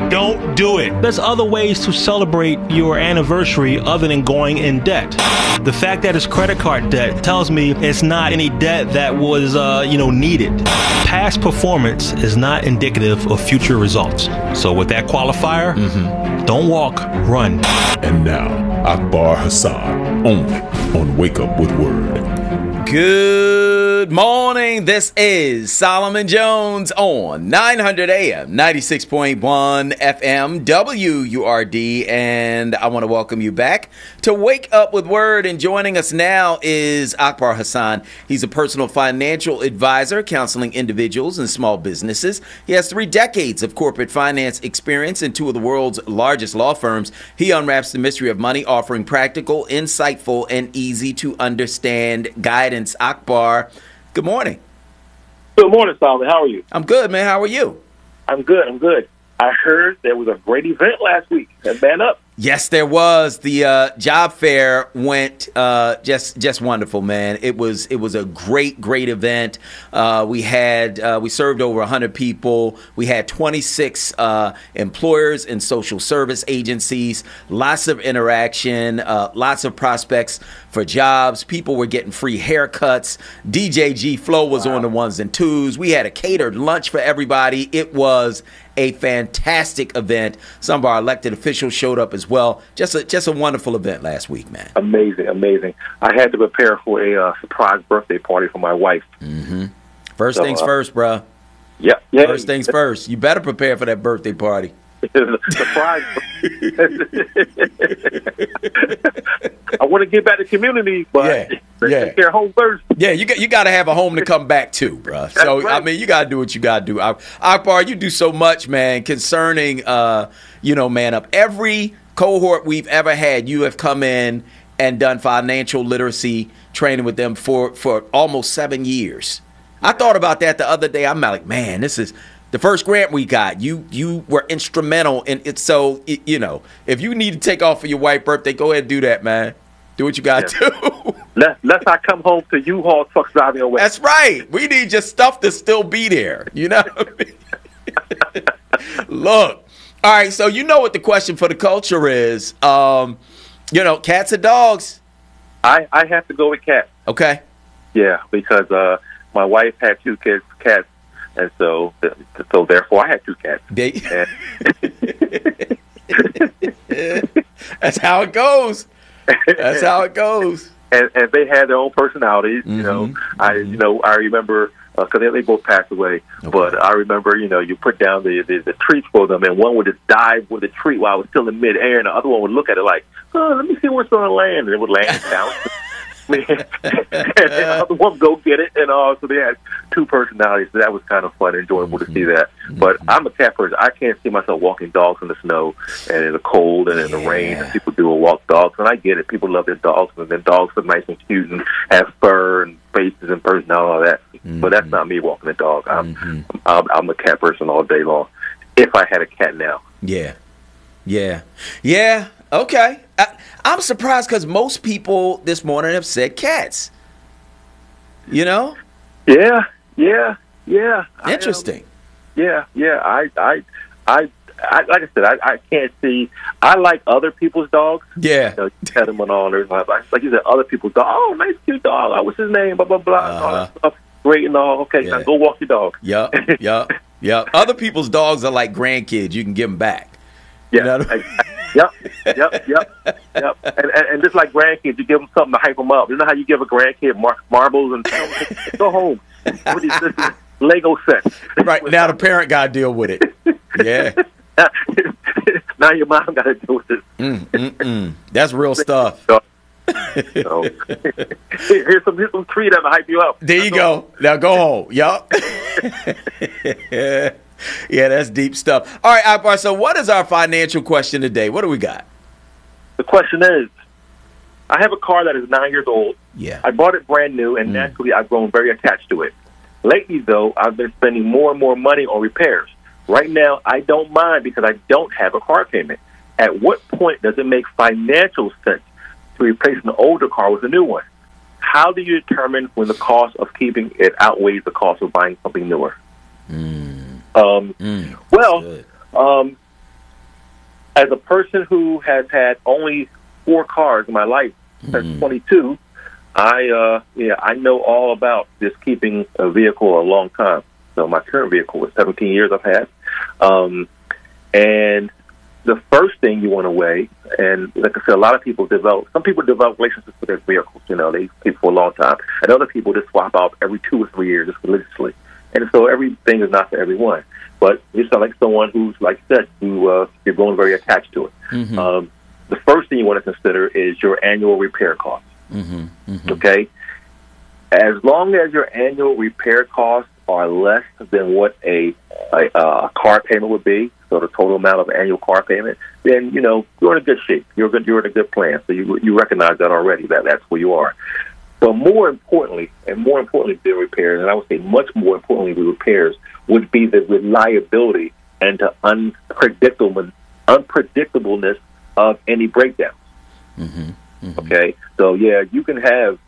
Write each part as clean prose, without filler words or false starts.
Don't do it. There's other ways to celebrate your anniversary other than going in debt. The fact that it's credit card debt tells me it's not any debt that was, needed. Past performance is not indicative of future results. So with that qualifier, don't walk, run. And now, Akbar Hassan, only on Wake Up with Word. Good morning. This is Solomon Jones on 900 AM, 96.1 FM, WURD, and I want to welcome you back to Wake Up with Word. And joining us now is Akbar Hassan. He's a personal financial advisor counseling individuals and small businesses. He has 3 decades of corporate finance experience in 2 of the world's largest law firms. He unwraps the mystery of money, offering practical, insightful, and easy to understand guidance. Akbar, good morning. Good morning, Solomon. How are you? I'm good, man. How are you? I'm good. I heard there was a great event last week at Man Up. Yes, there was. The job fair went just wonderful, man. It was a great event. We served over 100 people. We had 26 employers and social service agencies. Lots of interaction. Lots of prospects for jobs. People were getting free haircuts. DJ G Flow was on the ones and twos. We had a catered lunch for everybody. It was a fantastic event. Some of our elected officials showed up as well. Just a wonderful event last week, man. Amazing. I had to prepare for a surprise birthday party for my wife. First things first, bro. Yeah. First things first. You better prepare for that birthday party. Surprise. I want to get back to the community, but take care of home first. Yeah, you got to have a home to come back to, bro. So, right. I mean, you got to do what you got to do. Akbar, you do so much, man, concerning, Man Up. Every cohort we've ever had, you have come in and done financial literacy training with them for almost 7 years. I thought about that the other day. I'm like, man, this is the first grant we got. You were instrumental in it. So, if you need to take off for your wife's birthday, go ahead and do that, man. Do what you got to do. Let's not come home to U-Haul trucks driving away. That's right. We need your stuff to still be there. You know what I mean? Look. All right. So you know what the question for the culture is. Cats or dogs? I have to go with cats. Okay. Yeah, because my wife had 2 cats. And so therefore, I had 2 cats. That's how it goes. That's how it goes. And they had their own personalities. I remember because they both passed away. Okay. But I remember, you put down the treats for them, and one would just dive with the treat while I was still in midair, and the other one would look at it like, "Oh, let me see what's on the land," and it would land down. And the other one go get it, and so they had 2 personalities. So that was kind of fun and enjoyable to see that. But I'm a cat person. I can't see myself walking dogs in the snow and in the cold and in the rain. And people do walk dogs, and I get it. People love their dogs, and their dogs are nice and cute and have fur and faces and personality and all that. But that's not me walking a dog. I'm a cat person all day long. If I had a cat now, yeah. Okay. I'm surprised because most people this morning have said cats. Yeah. Interesting. I like I said, I can't see. I like other people's dogs. Yeah. You pet them and all. Like you said, other people's dog. Oh, nice, cute dog. What's his name? Blah, blah, blah. All that stuff. Great and all. Okay, now go walk your dog. Yep. Other people's dogs are like grandkids. You can give them back. Yeah. Yep. And just like grandkids, you give them something to hype them up. You know how you give a grandkid marbles and tell them, go home. This is Lego set. Right, now the parent got to deal with it. Yeah. Now your mom got to deal with it. That's real stuff. So, here's some tree that'll hype you up. There you go. Now go home. Yup. Yeah, that's deep stuff. All right, Akbar, so what is our financial question today? What do we got? The question is, I have a car that is 9 years old. Yeah. I bought it brand new, and naturally I've grown very attached to it. Lately, though, I've been spending more and more money on repairs. Right now, I don't mind because I don't have a car payment. At what point does it make financial sense to replace an older car with a new one? How do you determine when the cost of keeping it outweighs the cost of buying something newer? as a person who has had only 4 cars in my life since 22, I know all about just keeping a vehicle a long time. So my current vehicle is 17 years I've had. And the first thing you want to weigh, and like I said, some people develop relationships with their vehicles. They keep for a long time. And other people just swap out every 2 or 3 years just religiously. And so everything is not for everyone. But you sound like someone who's, like I said, you're growing very attached to it. The first thing you want to consider is your annual repair costs. Okay? As long as your annual repair costs are less than what a car payment would be, so the total amount of annual car payment, then, you're in a good shape. You're in a good plan. So you recognize that already, that's where you are. But more importantly than repairs, and I would say much more importantly than repairs, would be the reliability and the unpredictableness of any breakdowns. Okay? So, you can have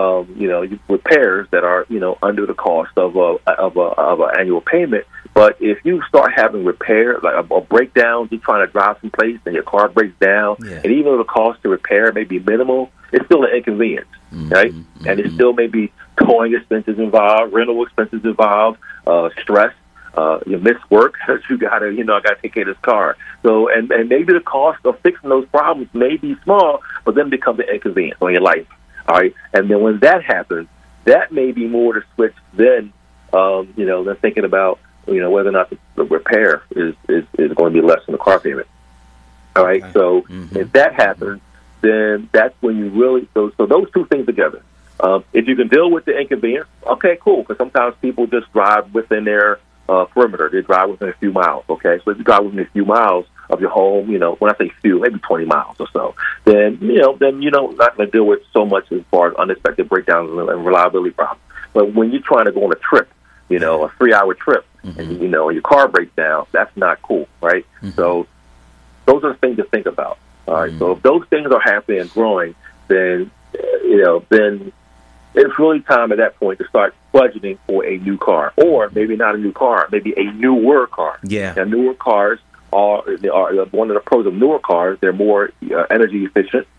repairs that are, under the cost of an annual payment. But if you start having repairs, like a breakdown, you're trying to drive someplace and your car breaks down, and even though the cost to repair may be minimal, it's still an inconvenience, right? And it still may be towing expenses involved, rental expenses involved, stress. You miss work because I got to take care of this car. So, and maybe the cost of fixing those problems may be small, but then becomes an inconvenience on your life. All right, and then when that happens, that may be more to switch than than thinking about whether or not the repair is going to be less than the car payment. All right, so if that happens, then that's when you really so those two things together. If you can deal with the inconvenience, okay, cool. Because sometimes people just drive within their perimeter; they drive within a few miles. Okay, so if you drive within a few miles of your home, when I say few, maybe 20 miles or so, then not going to deal with so much as far as unexpected breakdowns and reliability problems. But when you're trying to go on a trip, a 3-hour trip, and your car breaks down, that's not cool, right? So those are the things to think about. All right. So if those things are happening and growing, then then it's really time at that point to start budgeting for a new car, or maybe not a new car, maybe a newer car. Yeah. And newer cars are one of the pros of newer cars. They're more energy efficient.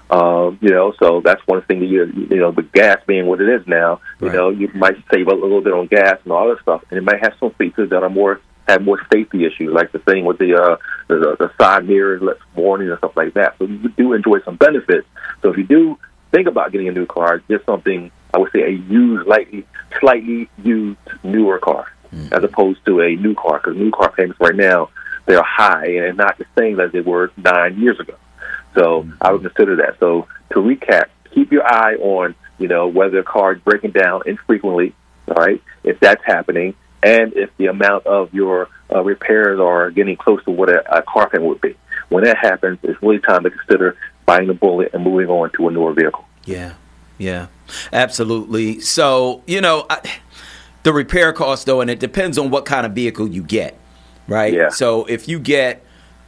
So that's one thing that with gas being what it is now, you might save a little bit on gas and all that stuff, and it might have some features that have more safety issues, like the thing with the side mirrors, less warning and stuff like that. So you do enjoy some benefits. So if you do think about getting a new car, just something I would say a used, slightly used newer car, as opposed to a new car, because new car payments right now, they're high and not the same as they were 9 years ago. So I would consider that. So to recap, keep your eye on, whether a car is breaking down infrequently, all right, if that's happening, and if the amount of your repairs are getting close to what a car payment would be. When that happens, it's really time to consider biting the bullet and moving on to a newer vehicle. Yeah, absolutely. So, the repair cost, though, and it depends on what kind of vehicle you get. Right. Yeah. So if you get,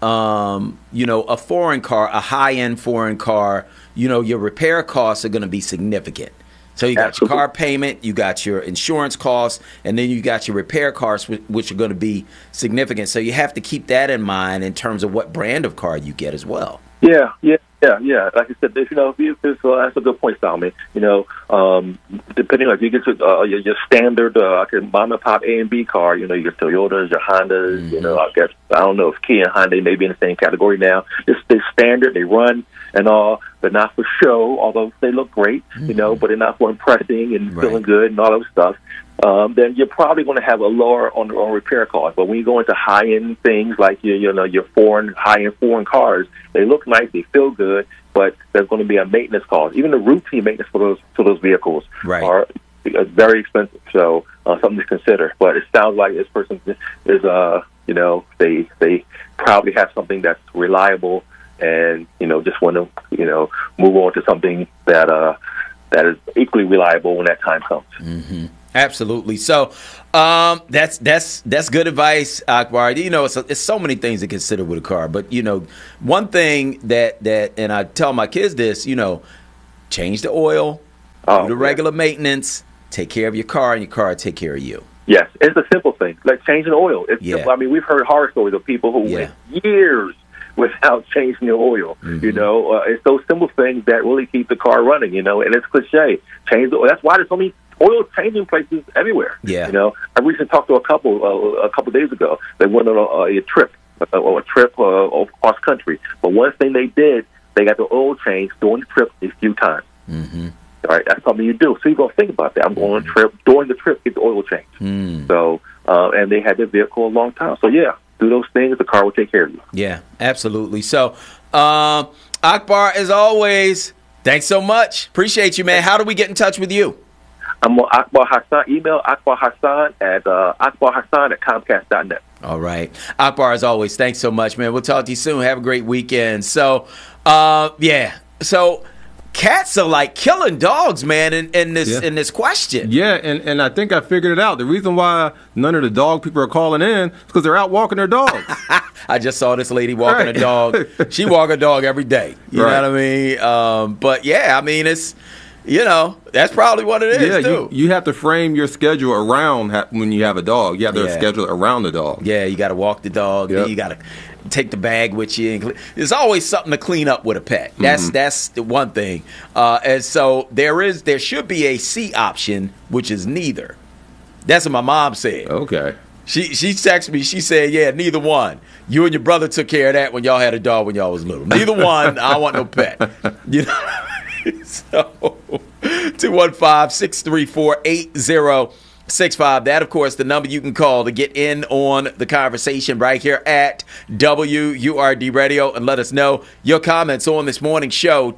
a foreign car, a high-end foreign car, your repair costs are going to be significant. So you got your car payment, you got your insurance costs, and then you got your repair costs, which are going to be significant. So you have to keep that in mind in terms of what brand of car you get as well. Yeah. Like I said, that's a good point, Salman. Depending on if you get your standard mom and pop A and B car, your Toyotas, your Hondas, I don't know if Kia and Hyundai may be in the same category now. They're standard, they run and all. They're not for show, although they look great, but they're not for impressing and feeling good and all that stuff. Then you're probably going to have a lower on repair cost. But when you go into high-end things like your high-end foreign cars, they look nice, they feel good, but there's going to be a maintenance cost. Even the routine maintenance for those vehicles are very expensive. So something to consider. But it sounds like this person is they probably have something that's reliable, and just want to move on to something that is equally reliable when that time comes. Absolutely. So that's good advice, Akbar. It's so many things to consider with a car. But, one thing that and I tell my kids this, change the oil, do the regular maintenance, take care of your car, and your car will take care of you. Yes, it's a simple thing, like changing oil. It's simple. I mean, we've heard horror stories of people who went years without changing the oil. You know, it's those simple things that really keep the car running. You know, and it's cliche. Change the oil. That's why there's so many oil changing places everywhere. Yeah. You know, I recently talked to a couple days ago. They went on a trip across country. But one thing they did, they got the oil changed during the trip a few times. All right, that's something you do. So you're going to think about that. I'm going on a trip. During the trip, get the oil changed. So, and they had their vehicle a long time. So, yeah, do those things. The car will take care of you. Yeah, absolutely. So, Akbar, as always, thanks so much. Appreciate you, man. How do we get in touch with you? I'm on Akbar Hassan. Email Akbar Hassan at Comcast.net. All right. Akbar, as always, thanks so much, man. We'll talk to you soon. Have a great weekend. So, yeah. So, cats are like killing dogs, man, in this question. Yeah, and I think I figured it out. The reason why none of the dog people are calling in is because they're out walking their dogs. I just saw this lady walking a dog. She walks a dog every day. You know what I mean? But, yeah, I mean, it's... You know, that's probably what it is, too. You have to frame your schedule around when you have a dog. You have to schedule it around the dog. Yeah, you got to walk the dog. Then you got to take the bag with you. There's always something to clean up with a pet. That's the one thing. And so there should be a C option, which is neither. That's what my mom said. Okay. She texted me. She said, yeah, neither one. You and your brother took care of that when y'all had a dog when y'all was little. Neither one. I don't want no pet. You know. So 215-634-8065. That, of course, the number you can call to get in on the conversation right here at WURD Radio and let us know your comments on this morning's show.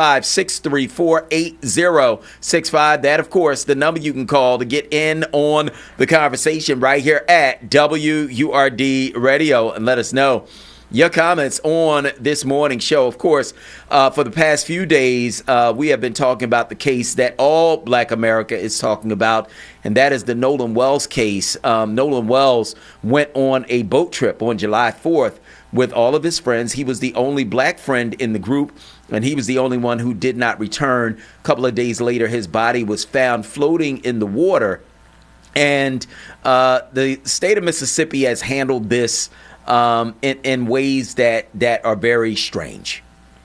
215-634-8065. That, of course, the number you can call to get in on the conversation right here at WURD Radio and let us know your comments on this morning's show. Of course, for the past few days, we have been talking about the case that all Black America is talking about, and that is the Nolan Wells case. Nolan Wells went on a boat trip on July 4th with all of his friends. He was the only Black friend in the group, and he was the only one who did not return. A couple of days later, his body was found floating in the water, and the state of Mississippi has handled this in ways that are very strange.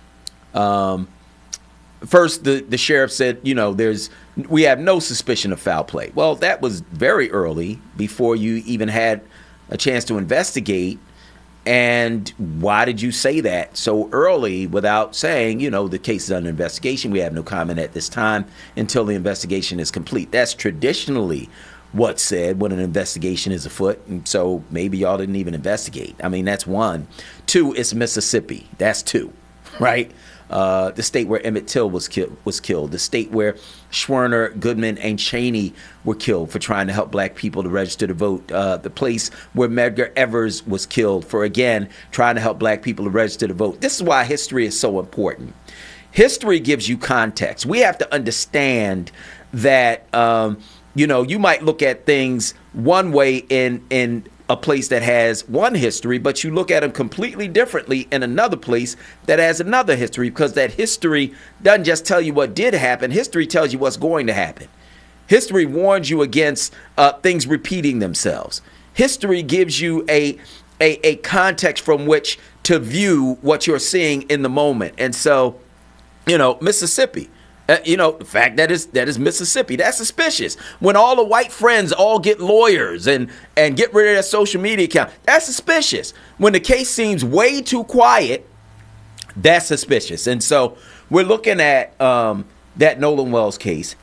First, the sheriff said, you know, we have no suspicion of foul play. Well, that was very early, before you even had a chance to investigate. And why did you say that so early without saying, you know, the case is under investigation? We have no comment at this time until the investigation is complete. That's traditionally what's said when an investigation is afoot, and so maybe y'all didn't even investigate. I mean, that's one. Two, it's Mississippi. That's two, right? The state where Emmett Till was killed. The state where Schwerner, Goodman, and Cheney were killed for trying to help Black people to register to vote. The place where Medgar Evers was killed for, again, trying to help Black people to register to vote. This is why history is so important. History gives you context. We have to understand that you know, you might look at things one way in a place that has one history, but you look at them completely differently in another place that has another history, because that history doesn't just tell you what did happen. History tells you what's going to happen. History warns you against things repeating themselves. History gives you a context from which to view what you're seeing in the moment. And so, you know, Mississippi. You know, the fact that is Mississippi, that's suspicious. When all the white friends all get lawyers and get rid of their social media account, that's suspicious. When the case seems way too quiet, that's suspicious. And so we're looking at that Nolan Wells case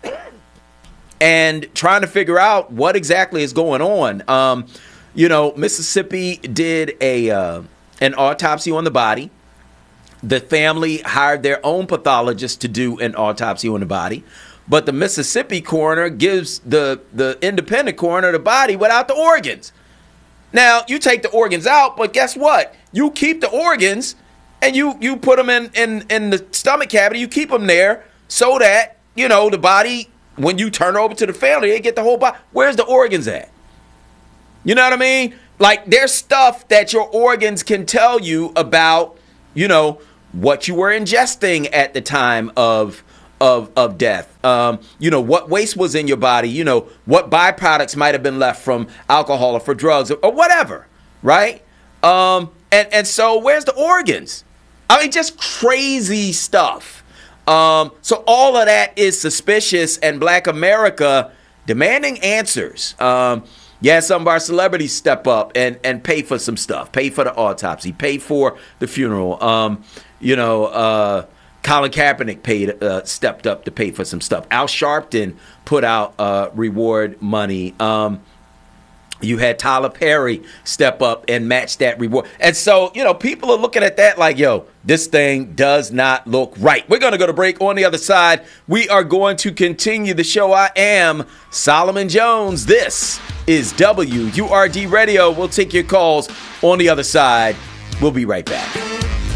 and trying to figure out what exactly is going on. You know, Mississippi did an autopsy on the body. The family hired their own pathologist to do an autopsy on the body, but the Mississippi coroner gives the independent coroner the body without the organs. Now, you take the organs out, but guess what? You keep the organs and you put them in the stomach cavity. You keep them there so that, you know, the body, when you turn over to the family, they get the whole body. Where's the organs at? You know what I mean? Like, there's stuff that your organs can tell you about, you know, what you were ingesting at the time of death. You know, what waste was in your body. You know, what byproducts might have been left from alcohol or for drugs or whatever, right? And so where's the organs? I mean, just crazy stuff. So all of that is suspicious, and Black America demanding answers. Yeah, some of our celebrities step up and pay for some stuff, pay for the autopsy, pay for the funeral. Colin Kaepernick stepped up to pay for some stuff. Al Sharpton put out reward money. You had Tyler Perry step up and match that reward. And so, people are looking at that like, yo, this thing does not look right. We're going to go to break. On the other side, we are going to continue the show. I am Solomon Jones. This is WURD Radio. We'll take your calls on the other side. We'll be right back.